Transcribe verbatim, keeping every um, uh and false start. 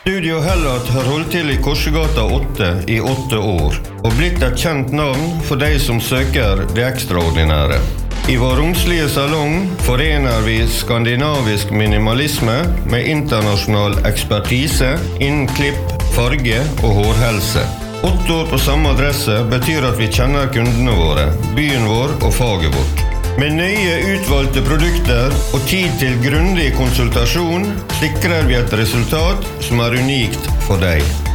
Studio Hellat har holdt til i Korsegata åtte i åtte år, og blitt et kjent navn for de som søker det ekstraordinære. I vår romslige salong forener vi skandinavisk minimalisme med internasjonal ekspertise innen klipp, farge og hårhelse. Åtte år på samme adresse betyr at vi kjenner kundene våre, byen vår og faget vårt. Med nøye utvalgte produkter og tid til grundig konsultasjon sikrer vi et resultat som er unikt for deg.